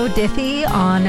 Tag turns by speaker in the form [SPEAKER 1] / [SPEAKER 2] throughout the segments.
[SPEAKER 1] Joe Diffie on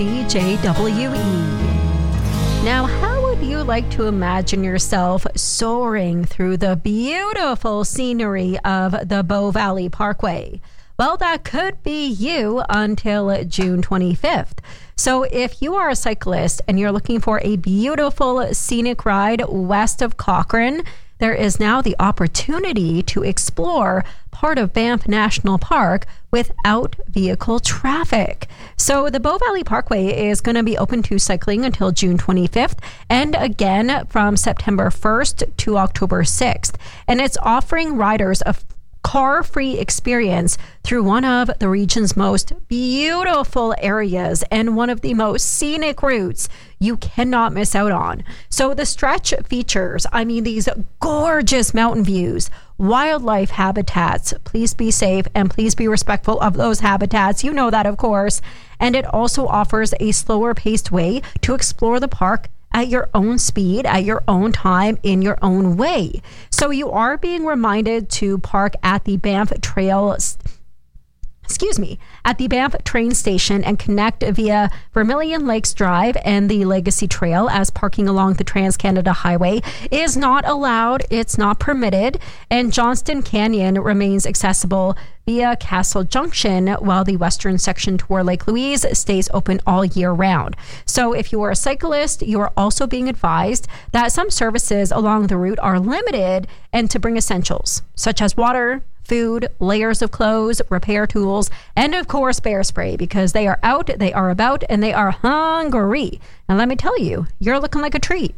[SPEAKER 1] CJWE. Now, how would you like to imagine yourself soaring through the beautiful scenery of the Bow Valley Parkway? Well, that could be you until June 25th. So if you are a cyclist and you're looking for a beautiful scenic ride west of Cochrane, there is now the opportunity to explore part of Banff National Park without vehicle traffic. So the Bow Valley Parkway is going to be open to cycling until June 25th and again from September 1st to October 6th. And it's offering riders a car-free experience through one of the region's most beautiful areas and one of the most scenic routes you cannot miss out on. So the stretch features, these gorgeous mountain views, wildlife habitats. Please be safe and please be respectful of those habitats. You know that, of course. And it also offers a slower paced way to explore the park at your own speed, at your own time, in your own way. So you are being reminded to park at the Banff at the Banff train station and connect via Vermilion Lakes Drive and the Legacy Trail, as parking along the Trans-Canada Highway is not allowed, it's not permitted, and Johnston Canyon remains accessible via Castle Junction, while the western section toward Lake Louise stays open all year round. So if you are a cyclist, you are also being advised that some services along the route are limited and to bring essentials such as water, food, layers of clothes, repair tools, and of course bear spray, because they are out, they are about, and they are hungry. And let me tell you, you're looking like a treat.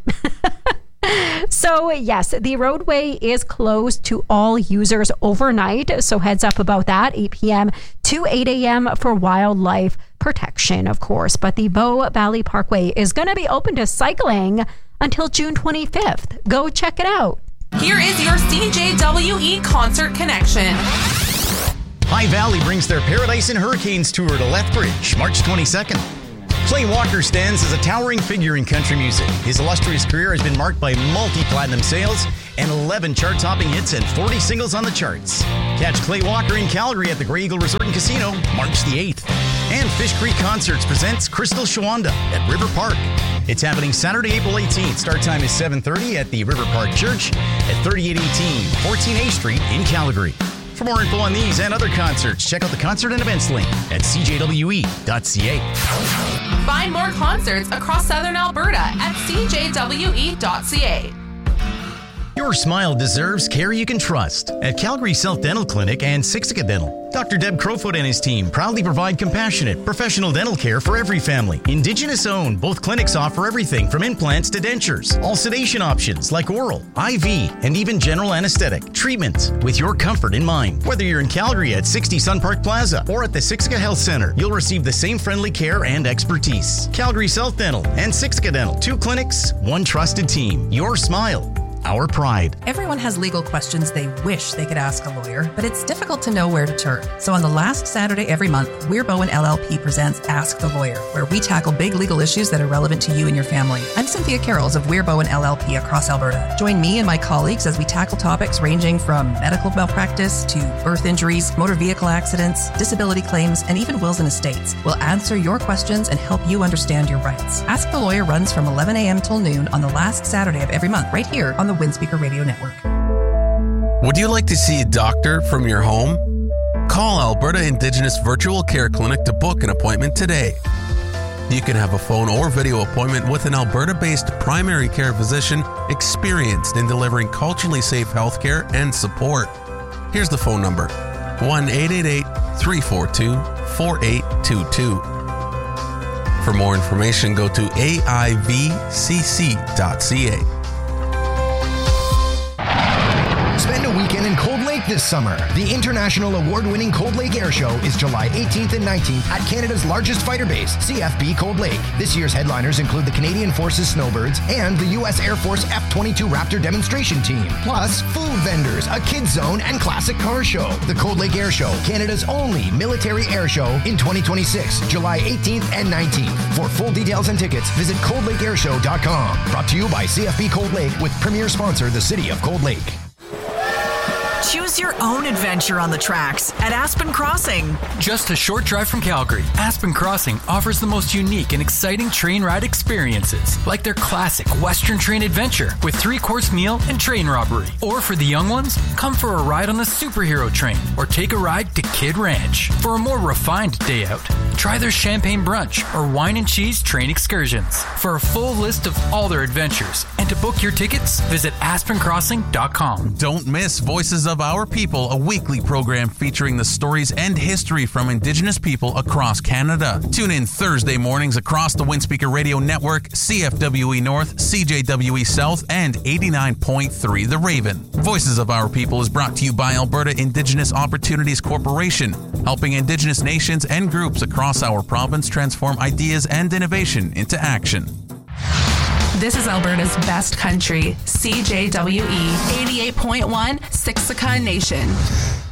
[SPEAKER 1] So yes, the roadway is closed to all users overnight, so heads up about that, 8 p.m. to 8 a.m. for wildlife protection, of course. But the Bow Valley Parkway is going to be open to cycling until June 25th. Go check it out.
[SPEAKER 2] Here is your CJWE Concert Connection.
[SPEAKER 3] High Valley brings their Paradise and Hurricanes tour to Lethbridge, March 22nd. Clay Walker stands as a towering figure in country music. His illustrious career has been marked by multi-platinum sales and 11 chart-topping hits and 40 singles on the charts. Catch Clay Walker in Calgary at the Grey Eagle Resort and Casino, March the 8th. And Fish Creek Concerts presents Crystal Shawanda at River Park. It's happening Saturday, April 18th. Start time is 7:30 at the River Park Church at 3818 14A Street in Calgary. For more info on these and other concerts, check out the concert and events link at cjwe.ca.
[SPEAKER 2] Find more concerts across Southern Alberta at cjwe.ca.
[SPEAKER 3] Your smile deserves care you can trust. At Calgary Self Dental Clinic and Siksika Dental, Dr. Deb Crowfoot and his team proudly provide compassionate, professional dental care for every family. Indigenous owned, both clinics offer everything from implants to dentures. All sedation options like oral, IV, and even general anesthetic treatments with your comfort in mind. Whether you're in Calgary at 60 Sun Park Plaza or at the Siksika Health Center, you'll receive the same friendly care and expertise. Calgary Self Dental and Siksika Dental, 2 clinics, 1 trusted team. Your smile, our pride.
[SPEAKER 4] Everyone has legal questions they wish they could ask a lawyer, but it's difficult to know where to turn. So on the last Saturday every month, Weir Bowen LLP presents Ask the Lawyer, where we tackle big legal issues that are relevant to you and your family. I'm Cynthia Carrolls of Weir Bowen LLP across Alberta. Join me and my colleagues as we tackle topics ranging from medical malpractice to birth injuries, motor vehicle accidents, disability claims, and even wills and estates. We'll answer your questions and help you understand your rights. Ask the Lawyer runs from 11 a.m. till noon on the last Saturday of every month, right here on the Windspeaker Radio Network.
[SPEAKER 5] Would you like to see a doctor from your home? Call Alberta Indigenous Virtual Care Clinic to book an appointment today. You can have a phone or video appointment with an Alberta-based primary care physician experienced in delivering culturally safe healthcare and support. Here's the phone number: 1-888-342-4822. For more information, go to aivcc.ca.
[SPEAKER 6] Spend a weekend in Cold Lake this summer. The international award-winning Cold Lake Air Show is July 18th and 19th at Canada's largest fighter base, CFB Cold Lake. This year's headliners include the Canadian Forces Snowbirds and the U.S. Air Force F-22 Raptor demonstration team. Plus, food vendors, a kids zone, and classic car show. The Cold Lake Air Show, Canada's only military air show in 2026, July 18th and 19th. For full details and tickets, visit coldlakeairshow.com. Brought to you by CFB Cold Lake with premier sponsor, the City of Cold Lake.
[SPEAKER 7] Choose your own adventure on the tracks at Aspen Crossing.
[SPEAKER 8] Just a short drive from Calgary, Aspen Crossing offers the most unique and exciting train ride experiences, like their classic Western Train adventure with 3-course meal and train robbery. Or for the young ones, come for a ride on the superhero train or take a ride to Kid Ranch. For a more refined day out, try their champagne brunch or wine and cheese train excursions. For a full list of all their adventures and to book your tickets, visit aspencrossing.com.
[SPEAKER 5] Don't miss Voices of Our People, a weekly program featuring the stories and history from Indigenous people across Canada. Tune in Thursday mornings across the Windspeaker Radio Network, CFWE North, CJWE South, and 89.3 The Raven. Voices of Our People is brought to you by Alberta Indigenous Opportunities Corporation, helping Indigenous nations and groups across our province transform ideas and innovation into action.
[SPEAKER 2] This is Alberta's best country, CJWE 88.1 Siksika Nation.